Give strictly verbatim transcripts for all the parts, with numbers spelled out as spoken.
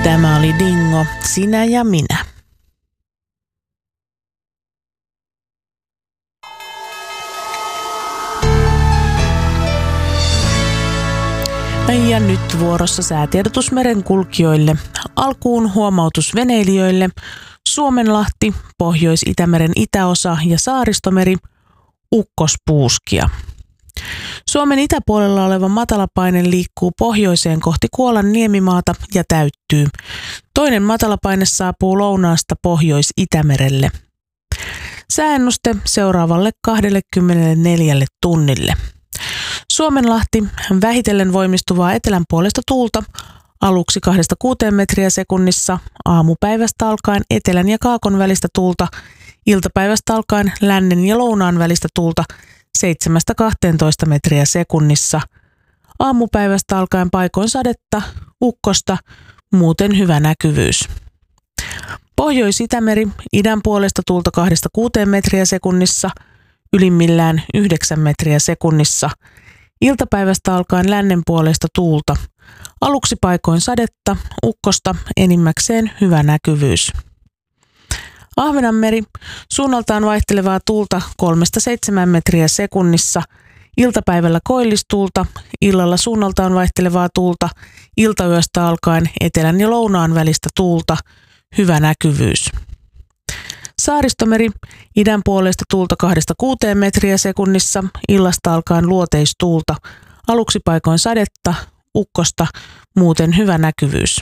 Tämä oli Dingo, sinä ja minä. Ja nyt vuorossa säätiedotus merenkulkijoille. Alkuun huomautus veneilijöille. Suomenlahti, Pohjois-Itämeren itäosa ja Saaristomeri, ukkospuuskia. Suomen itäpuolella oleva matalapaine liikkuu pohjoiseen kohti Kuolan niemimaata ja täyttyy. Toinen matalapaine saapuu lounaasta Pohjois-Itämerelle. Sääennuste seuraavalle kaksikymmentäneljä tunnille. Suomenlahti, vähitellen voimistuvaa etelän puolesta tuulta, aluksi kahdesta kuuteen metriä sekunnissa, aamupäivästä alkaen etelän ja kaakon välistä tuulta, iltapäivästä alkaen lännen ja lounaan välistä tuulta seitsemästä kahteentoista metriä sekunnissa, aamupäivästä alkaen paikoin sadetta, ukkosta, muuten hyvä näkyvyys. Pohjois-Itämeri, idän puolesta tuulta kahdesta kuuteen metriä sekunnissa, ylimmillään yhdeksän metriä sekunnissa, iltapäivästä alkaen lännen puolesta tuulta, aluksi paikoin sadetta, ukkosta, enimmäkseen hyvä näkyvyys. Ahvenanmeri, suunnaltaan vaihtelevaa tuulta kolmesta seitsemään metriä sekunnissa, iltapäivällä koillistuulta, illalla suunnaltaan vaihtelevaa tuulta, iltayöstä alkaen etelän ja lounaan välistä tuulta, hyvä näkyvyys. Saaristomeri, idän puolesta tuulta kahdesta kuuteen metriä sekunnissa, illasta alkaen luoteistuulta, aluksi paikoin sadetta, ukkosta, muuten hyvä näkyvyys.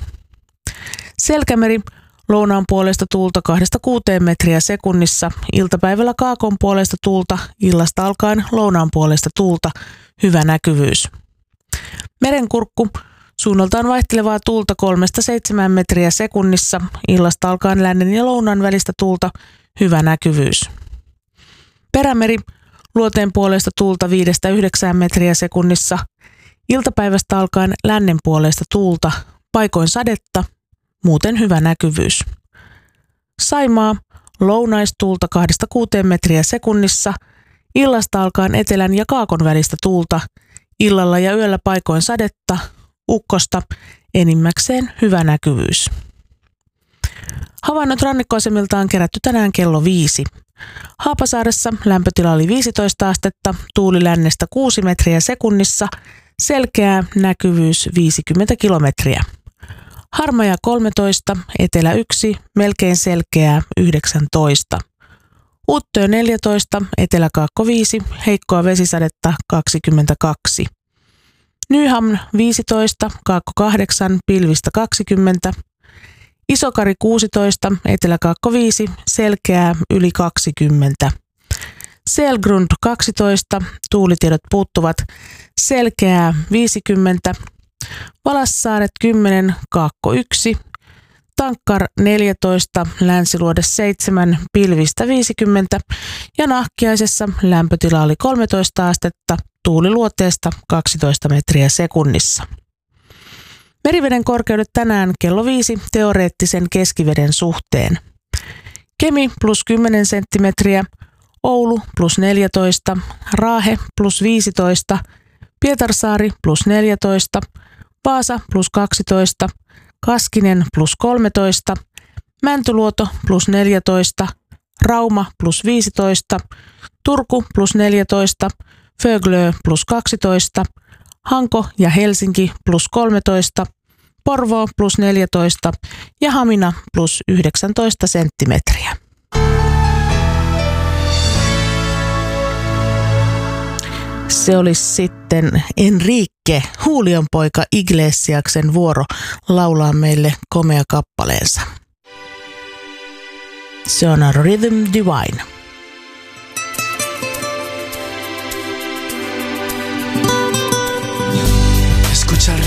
Selkämeri, lounaan puolesta tuulta kahdesta kuuteen metriä sekunnissa, iltapäivällä kaakon puolesta tuulta, illasta alkaen lounaan puolesta tuulta, hyvä näkyvyys. Merenkurkku, suunnaltaan vaihtelevaa tuulta kolmesta seitsemään metriä sekunnissa, illasta alkaen lännen ja lounaan välistä tuulta, hyvä näkyvyys. Perämeri, luoteen puolesta tuulta viidestä yhdeksään metriä sekunnissa, iltapäivästä alkaen lännen puolesta tuulta, paikoin sadetta, muuten hyvä näkyvyys. Saimaa, lounaistuulta kahdesta kuuteen metriä sekunnissa, illasta alkaen etelän ja kaakon välistä tuulta, illalla ja yöllä paikoin sadetta, ukkosta, enimmäkseen hyvä näkyvyys. Havainnot rannikkoasemilta on kerätty tänään kello viisi. Haapasaaressa lämpötila oli viisitoista astetta, tuuli lännestä kuusi metriä sekunnissa, selkeä näkyvyys viisikymmentä kilometriä. Harmaja kolmetoista, etelä yksi, melkein selkeää yhdeksäntoista. Uuttöö neljätoista, eteläkaakko viisi, heikkoa vesisadetta kaksikymmentäkaksi. Nyhamn viisitoista, kaakko kahdeksan, pilvistä kaksikymmentä. Isokari kuusitoista, eteläkaakko viisi, selkeää yli kaksikymmentä. Selgrund kaksitoista, tuulitiedot puuttuvat, selkeää viisikymmentä. Valassaaret kymmenen, kaakko yksi. Tankkar neljätoista, länsiluode seitsemän, pilvistä viisikymmentä ja Nahkiaisessa lämpötila oli kolmetoista astetta, tuuli luoteesta kaksitoista metriä sekunnissa. Meriveden korkeudet tänään kello viisi teoreettisen keskiveden suhteen. Kemi plus kymmenen senttimetriä, Oulu plus neljätoista, Raahe plus viisitoista, Pietarsaari plus neljätoista, Vaasa plus kaksitoista, Kaskinen plus kolmetoista, Mäntyluoto plus neljätoista, Rauma plus viisitoista, Turku plus neljätoista, Föglö plus kaksitoista, Hanko ja Helsinki plus kolmetoista, Porvoo plus neljätoista ja Hamina plus yhdeksäntoista senttimetriä. Se olisi sitten Enrique, Julian poika Iglesiaksen vuoro laulaa meille komea kappaleensa. Se on Rhythm Divine. Escucha el